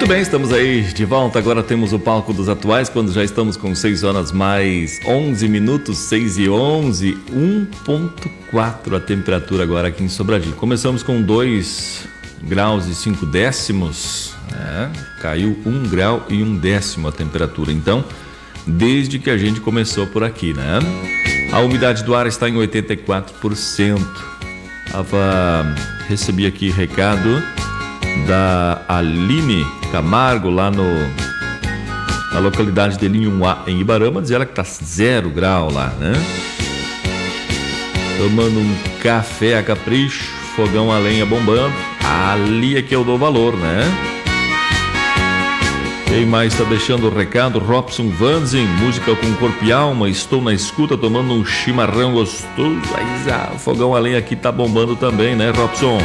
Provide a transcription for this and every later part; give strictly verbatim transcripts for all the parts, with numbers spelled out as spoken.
Muito bem, estamos aí de volta. Agora temos o palco dos atuais, quando já estamos com seis horas mais onze minutos, seis e onze, um ponto quatro a temperatura agora aqui em Sobradinho. Começamos com dois graus e cinco décimos, né? Caiu um grau e um décimo a temperatura, então, desde que a gente começou por aqui, né? A umidade do ar está em oitenta e quatro por cento. Ava, recebi aqui recado da Aline Camargo, lá no, na localidade de Linhuá, em Ibarama, diz ela que tá zero grau lá, né? Tomando um café a capricho, fogão a lenha bombando, ali é que eu dou valor, né? Quem mais tá deixando o recado? Robson Vanzin, música com corpo e alma, estou na escuta tomando um chimarrão gostoso. Aí, ah, o fogão a lenha aqui tá bombando também, né, Robson?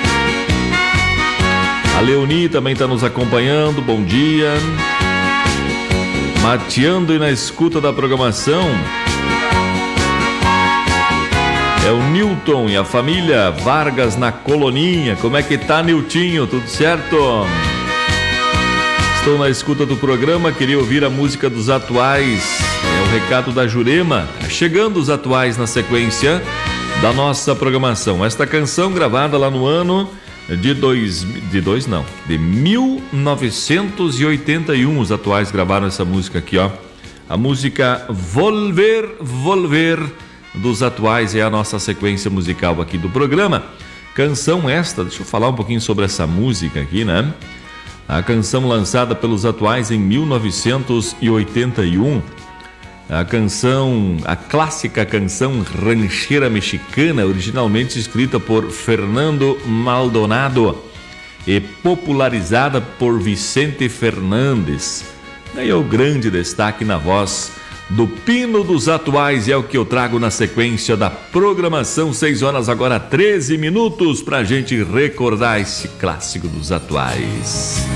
A Leoni também está nos acompanhando, bom dia. Mateando e na escuta da programação é o Newton e a família Vargas na Coloninha. Como é que tá, Niltinho? Tudo certo? Estou na escuta do programa, queria ouvir a música dos atuais. É o recado da Jurema. Chegando os atuais na sequência da nossa programação. Esta canção gravada lá no ano de dois, de dois não, de mil novecentos e oitenta e um, os atuais gravaram essa música aqui, ó. A música Volver, Volver dos atuais é a nossa sequência musical aqui do programa. Canção esta, deixa eu falar um pouquinho sobre essa música aqui, né? A canção lançada pelos atuais em mil novecentos e oitenta e um. A canção, a clássica canção rancheira mexicana, originalmente escrita por Fernando Maldonado e popularizada por Vicente Fernandes. Daí é o grande destaque na voz do Pino dos Atuais, e é o que eu trago na sequência da programação. Seis horas agora, treze minutos, pra gente recordar esse clássico dos atuais.